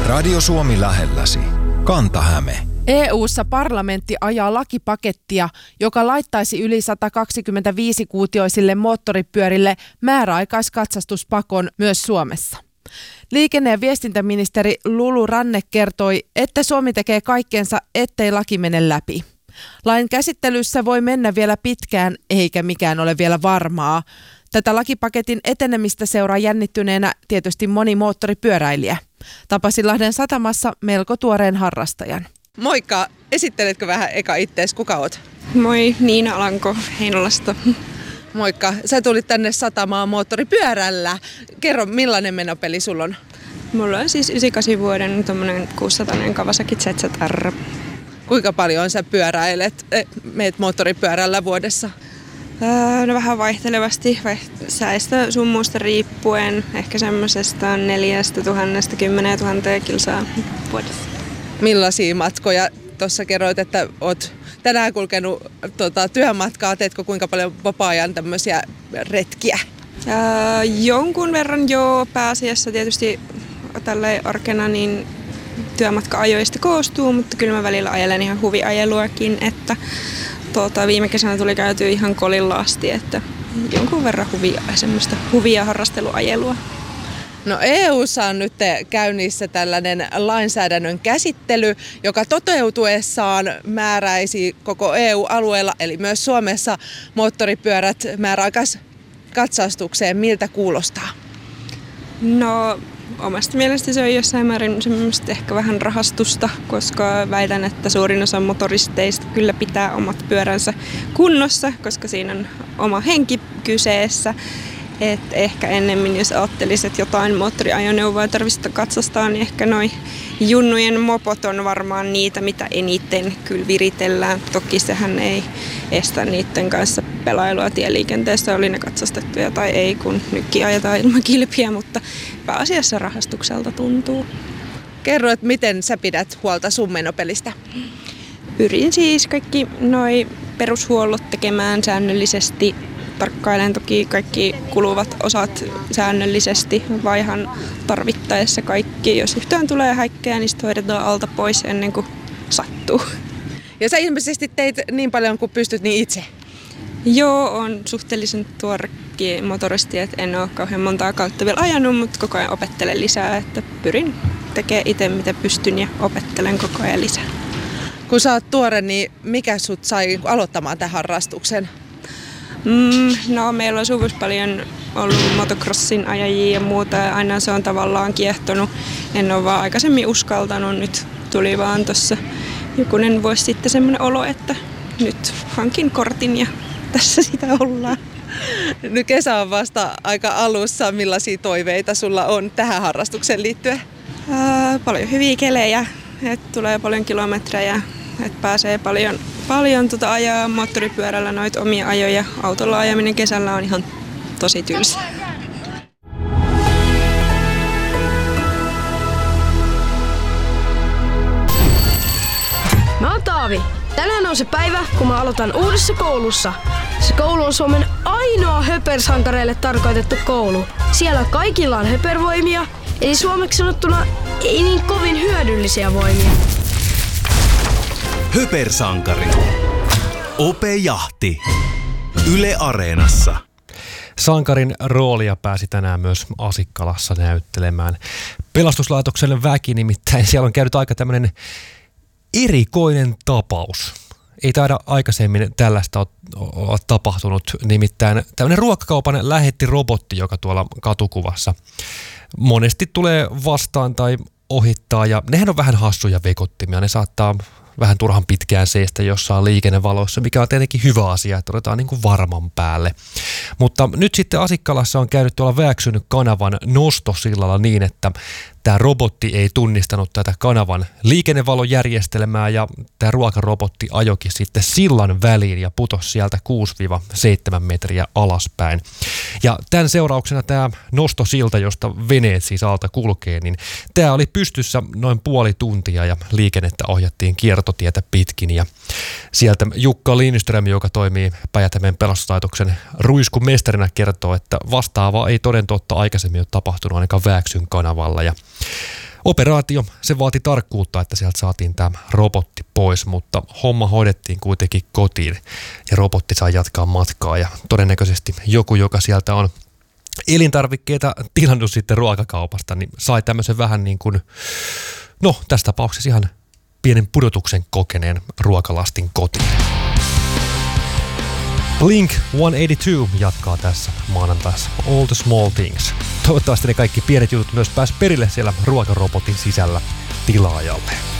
Radio Suomi lähelläsi. Kanta-Häme. EU:ssa parlamentti ajaa lakipakettia, joka laittaisi yli 125-kuutioisille moottoripyörille määräaikaiskatsastuspakon myös Suomessa. Liikenne- ja viestintäministeri Lulu Ranne kertoi, että Suomi tekee kaikkensa, ettei laki mene läpi. Lain käsittelyssä voi mennä vielä pitkään, eikä mikään ole vielä varmaa. Tätä lakipaketin etenemistä seuraa jännittyneenä tietysti moni moottoripyöräilijä. Tapasin Lahden satamassa melko tuoreen harrastajan. Moikka! Esitteletkö vähän eka ittees? Kuka oot? Moi, Niina Alanko Heinolasta. Moikka! Sä tulit tänne satamaan moottoripyörällä. Kerro, millainen menopeli sulla on? Mulla on siis 98 vuoden tommonen 600 Kawasaki ZZR. Kuinka paljon sä meet moottoripyörällä vuodessa? No vähän vaihtelevasti, säistä summusta riippuen, ehkä semmosesta 4 000 10 000 kilsaa vuodessa. Millaisia matkoja? Tuossa kerroit, että oot tänään kulkenut työmatkaa. Teetkö kuinka paljon vapaa-ajan tämmöisiä retkiä? Jonkun verran jo pääasiassa tietysti tälleen arkena niin työmatka-ajoista koostuu, mutta kyllä mä välillä ajelen ihan huviajeluakin, että viime kesänä tuli käytyä ihan kolilla asti, että jonkun verran semmoista huvia harrasteluajelua. No EU:ssa on nyt käynnissä tällainen lainsäädännön käsittely, joka toteutuessaan määräisi koko EU-alueella, eli myös Suomessa, moottoripyörät määräaikaiskatsastukseen. Miltä kuulostaa? No omasta mielestä se on jossain määrin semmoista ehkä vähän rahastusta, koska väitän, että suurin osa motoristeista kyllä pitää omat pyöränsä kunnossa, koska siinä on oma henki kyseessä. Et ehkä ennemmin, jos ajattelisi, että jotain moottoriajoneuvoa tarvitsisi katsastaa, niin ehkä noi junnujen mopot on varmaan niitä, mitä eniten kyllä viritellään. Toki sehän ei estä niiden kanssa pelailua tieliikenteessä, oli ne katsastettuja tai ei, kun nytkin ajetaan ilman kilpiä, mutta pääasiassa rahastukselta tuntuu. Kerro, että miten sä pidät huolta sun menopelistä? Pyrin siis kaikki noi perushuollot tekemään säännöllisesti. Tarkkailen toki kaikki kuluvat osat säännöllisesti, vaihan tarvittaessa kaikki. Jos yhtään tulee häikkejä, niin hoidetaan alta pois ennen kuin sattuu. Ja sä ilmeisesti teit niin paljon kuin pystyt niin itse? Joo, on suhteellisen tuorekin motoristi, että en ole kauhean montaa kautta vielä ajanut, mutta koko ajan opettelen lisää, että pyrin tekemään itse mitä pystyn ja opettelen koko ajan lisää. Kun sä oot tuore, niin mikä sut sai aloittamaan tämän harrastuksen? No meillä on suvussa paljon ollut motocrossin ajajia ja muuta ja aina se on tavallaan kiehtonut. En ole vaan aikaisemmin uskaltanut, nyt tuli vaan tuossa jokunen vuosi sitten semmoinen olo, että nyt hankin kortin ja tässä sitä ollaan. Nyt kesä on vasta aika alussa. Millaisia toiveita sulla on tähän harrastukseen liittyen? Paljon hyviä kelejä, että tulee paljon kilometrejä, että pääsee paljon ajaa moottoripyörällä noita omia ajoja. Autolla ajaminen kesällä on ihan tosi tylsää. Mä oon Taavi. Tänään on se päivä, kun mä aloitan uudessa koulussa. Se koulu on Suomen ainoa höpersankareille tarkoitettu koulu. Siellä kaikilla on höpervoimia, eli suomeksi sanottuna ei niin kovin hyödyllisiä voimia. Höpersankari. Ope Jahti. Yle Areenassa. Sankarin roolia pääsi tänään myös Asikkalassa näyttelemään pelastuslaitoksen väki, nimittäin siellä on käynyt aika tämmöinen erikoinen tapaus. Ei taida aikaisemmin tällaista olla tapahtunut, nimittäin tämmöinen ruokakaupan lähetti-robotti, joka tuolla katukuvassa monesti tulee vastaan tai ohittaa, ja nehän on vähän hassuja vekottimia, ne saattaa vähän turhan pitkään seistä jossain liikennevaloissa, mikä on tietenkin hyvä asia, että otetaan niin kuin varman päälle. Mutta nyt sitten Asikkalassa on käynyt tuolla Vääksyn kanavan nostosillalla niin, että tämä robotti ei tunnistanut tätä kanavan liikennevalojärjestelmää ja tämä ruokarobotti ajoikin sitten sillan väliin ja putosi sieltä 6-7 metriä alaspäin. Ja tämän seurauksena tämä nostosilta, josta veneet siis alta kulkee, niin tämä oli pystyssä noin puoli tuntia ja liikennettä ohjattiin kiertotietä pitkin. Ja sieltä Jukka Lindström, joka toimii Päijät-Hämeen pelastuslaitoksen ruiskumestarina, kertoo, että vastaavaa ei toden totta aikaisemmin ole tapahtunut ainakaan Vääksyn kanavalla. Ja Operaatio, se vaati tarkkuutta, että sieltä saatiin tämä robotti pois, mutta homma hoidettiin kuitenkin kotiin ja robotti sai jatkaa matkaa ja todennäköisesti joku, joka sieltä on elintarvikkeita tilannut sitten ruokakaupasta, niin sai tämmöisen vähän niin kuin, no tässä tapauksessa ihan pienen pudotuksen kokeneen ruokalastin kotiin. Blink-182 jatkaa tässä maanantaissa All the Small Things. Toivottavasti ne kaikki pienet jutut myös pääs perille siellä ruokarobotin sisällä tilaajalle.